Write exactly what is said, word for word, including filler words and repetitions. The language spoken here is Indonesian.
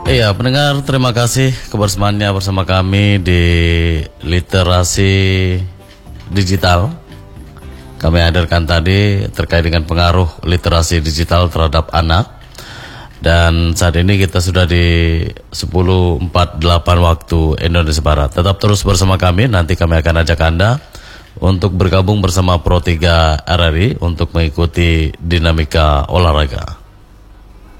Iya, pendengar, terima kasih kebersamaannya bersama kami di literasi digital. Kami hadirkan tadi terkait dengan pengaruh literasi digital terhadap anak. Dan saat ini kita sudah di sepuluh empat puluh delapan waktu Indonesia Barat. Tetap terus bersama kami, nanti kami akan ajak Anda untuk bergabung bersama Pro tiga R R I untuk mengikuti dinamika olahraga.